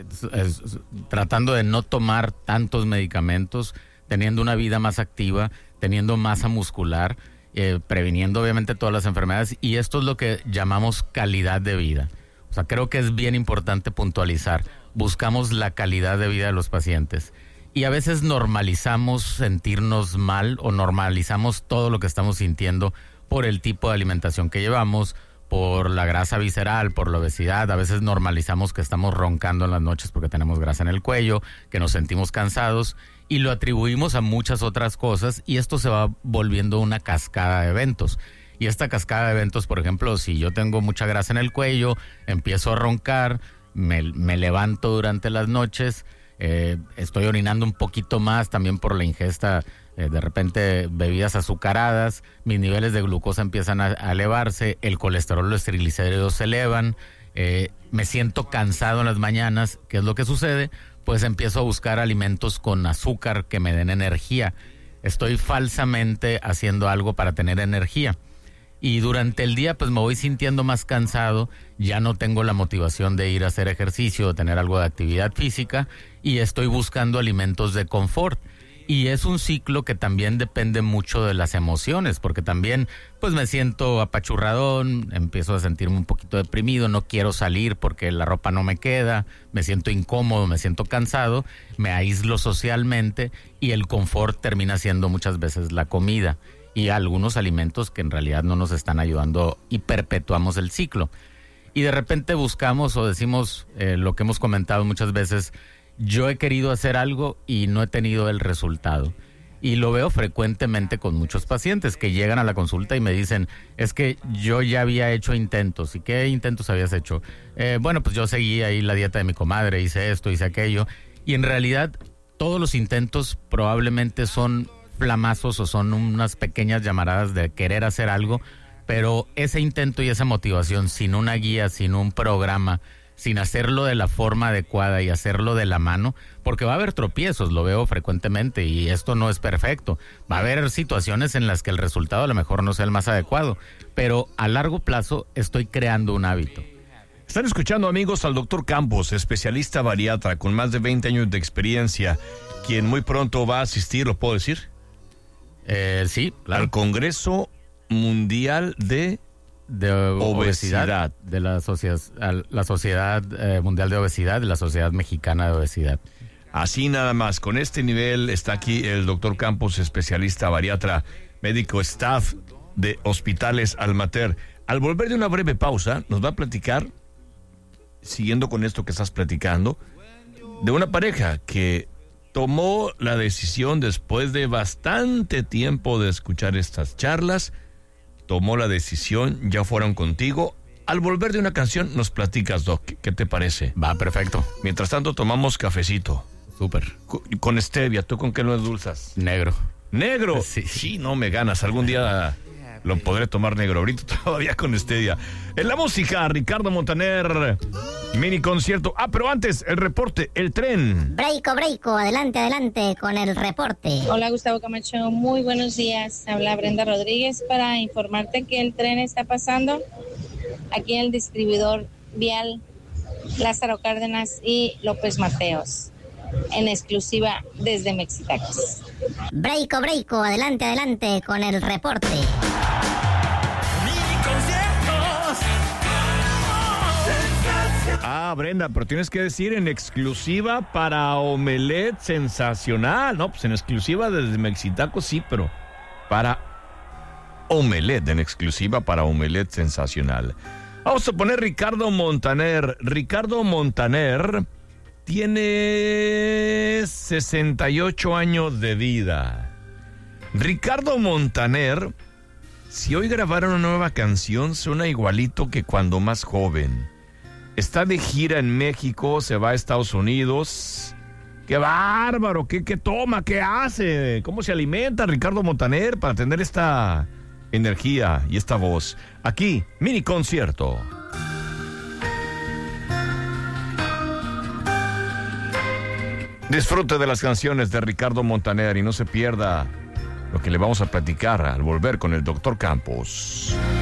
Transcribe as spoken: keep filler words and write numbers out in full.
es, es, tratando de no tomar tantos medicamentos, teniendo una vida más activa, teniendo masa muscular, eh, previniendo obviamente todas las enfermedades, y esto es lo que llamamos calidad de vida. O sea, creo que es bien importante puntualizar, buscamos la calidad de vida de los pacientes. Y a veces normalizamos sentirnos mal o normalizamos todo lo que estamos sintiendo por el tipo de alimentación que llevamos, por la grasa visceral, por la obesidad. A veces normalizamos que estamos roncando en las noches porque tenemos grasa en el cuello, que nos sentimos cansados y lo atribuimos a muchas otras cosas y esto se va volviendo una cascada de eventos. Y esta cascada de eventos, por ejemplo, si yo tengo mucha grasa en el cuello, empiezo a roncar, me, me levanto durante las noches, Eh, estoy orinando un poquito más también por la ingesta eh, de repente bebidas azucaradas, mis niveles de glucosa empiezan a, a elevarse, el colesterol, los triglicéridos se elevan, eh, me siento cansado en las mañanas. ¿Qué es lo que sucede? Pues empiezo a buscar alimentos con azúcar que me den energía. Estoy falsamente haciendo algo para tener energía. Y durante el día pues me voy sintiendo más cansado, ya no tengo la motivación de ir a hacer ejercicio, de tener algo de actividad física y estoy buscando alimentos de confort. Y es un ciclo que también depende mucho de las emociones, porque también pues me siento apachurradón, empiezo a sentirme un poquito deprimido, no quiero salir porque la ropa no me queda, me siento incómodo, me siento cansado, me aíslo socialmente y el confort termina siendo muchas veces la comida y algunos alimentos que en realidad no nos están ayudando y perpetuamos el ciclo. Y de repente buscamos o decimos eh, lo que hemos comentado muchas veces, yo he querido hacer algo y no he tenido el resultado. Y lo veo frecuentemente con muchos pacientes que llegan a la consulta y me dicen, es que yo ya había hecho intentos. ¿Y qué intentos habías hecho? Eh, bueno, pues yo seguí ahí la dieta de mi comadre, hice esto, hice aquello. Y en realidad todos los intentos probablemente son flamazos o son unas pequeñas llamaradas de querer hacer algo, pero ese intento y esa motivación sin una guía, sin un programa, sin hacerlo de la forma adecuada y hacerlo de la mano, porque va a haber tropiezos, lo veo frecuentemente y esto no es perfecto. Va a haber situaciones en las que el resultado a lo mejor no sea el más adecuado, pero a largo plazo estoy creando un hábito. Están escuchando, amigos, al doctor Campos, especialista bariatra con más de veinte años de experiencia, quien muy pronto va a asistir, ¿lo puedo decir? Eh, sí, claro. Al Congreso Mundial de, de obesidad, obesidad de la sociedad, la Sociedad eh, Mundial de Obesidad, de la Sociedad Mexicana de Obesidad. Así nada más, con este nivel está aquí el doctor Campos, especialista bariatra, médico staff de Hospitales Almater. Al volver de una breve pausa, nos va a platicar, siguiendo con esto que estás platicando, de una pareja que tomó la decisión después de bastante tiempo de escuchar estas charlas, tomó la decisión, ya fueron contigo. Al volver de una canción nos platicas, Doc, ¿qué te parece? Va, perfecto. Mientras tanto tomamos cafecito. Súper. Con stevia, ¿tú con qué lo endulzas? Negro. ¿Negro? Sí. Sí, no me ganas, algún día lo podré tomar negro, ahorita todavía con stevia. En la música, Ricardo Montaner, mini concierto. Ah, pero antes, el reporte, el tren. Breiko, breiko, adelante, adelante con el reporte. Hola, Gustavo Camacho, muy buenos días. Habla Brenda Rodríguez para informarte que el tren está pasando aquí en el distribuidor vial Lázaro Cárdenas y López Mateos, en exclusiva desde Mexitacos. Breiko, breiko, adelante, adelante con el reporte. Ah, Brenda, pero tienes que decir en exclusiva para Omelet Sensacional. No, pues en exclusiva desde Mexitaco sí, pero para Omelet, en exclusiva para Omelet Sensacional. Vamos a poner Ricardo Montaner. Ricardo Montaner tiene sesenta y ocho años de vida. Ricardo Montaner, si hoy grabara una nueva canción, suena igualito que cuando más joven. Está de gira en México, se va a Estados Unidos. ¡Qué bárbaro! ¿Qué, qué toma? ¿Qué hace? ¿Cómo se alimenta Ricardo Montaner para tener esta energía y esta voz? Aquí, mini concierto. Disfrute de las canciones de Ricardo Montaner y no se pierda lo que le vamos a platicar al volver con el doctor Campos.